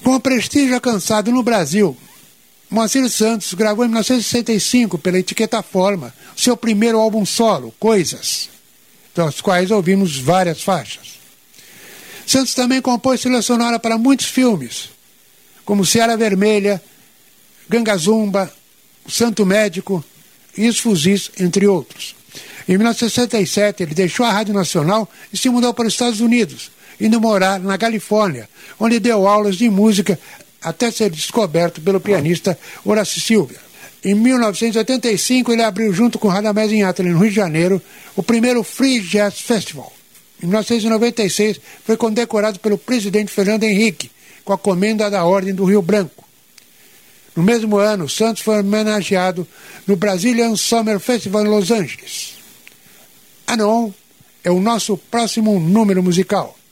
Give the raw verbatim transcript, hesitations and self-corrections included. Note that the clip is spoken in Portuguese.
Com o prestígio alcançado no Brasil, Moacir Santos gravou em mil novecentos e sessenta e cinco, pela etiqueta Forma, seu primeiro álbum solo, Coisas, dos quais ouvimos várias faixas. Santos também compôs trilha sonora para muitos filmes, como Seara Vermelha, Ganga Zumba, O Santo Médico e Os Fuzis, entre outros. Em mil novecentos e sessenta e sete, ele deixou a Rádio Nacional e se mudou para os Estados Unidos, indo morar na Califórnia, onde deu aulas de música até ser descoberto pelo pianista Horácio Silva. Em mil novecentos e oitenta e cinco, ele abriu, junto com Radamés Inátali, no Rio de Janeiro, o primeiro Free Jazz Festival. Em mil novecentos e noventa e seis, foi condecorado pelo presidente Fernando Henrique, com a Comenda da Ordem do Rio Branco. No mesmo ano, Santos foi homenageado no Brazilian Summer Festival em Los Angeles. Anon é o nosso próximo número musical.